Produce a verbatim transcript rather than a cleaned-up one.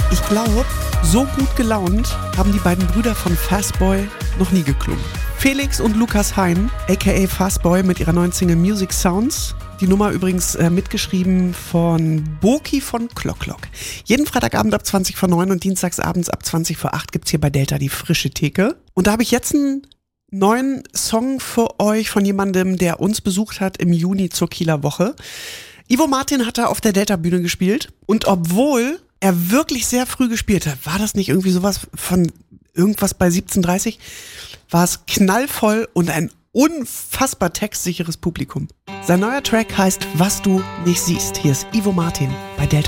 Ich glaube, so gut gelaunt haben die beiden Brüder von Fastboy noch nie geklungen. Felix und Lukas Hein, aka Fastboy, mit ihrer neuen Single Music Sounds. Die Nummer übrigens äh, mitgeschrieben von Boki von Klock Klock. Jeden Freitagabend ab zwanzig vor neun und dienstagsabends ab zwanzig vor acht gibt's hier bei Delta die frische Theke. Und da habe ich jetzt einen neuen Song für euch von jemandem, der uns besucht hat im Juni zur Kieler Woche. Ivo Martin hat da auf der Delta-Bühne gespielt. Und obwohl er wirklich sehr früh gespielt hat, war das nicht irgendwie sowas von irgendwas bei siebzehn Uhr dreißig, war es knallvoll und ein unfassbar textsicheres Publikum. Sein neuer Track heißt Was du nicht siehst. Hier ist Ivo Martin bei Delta.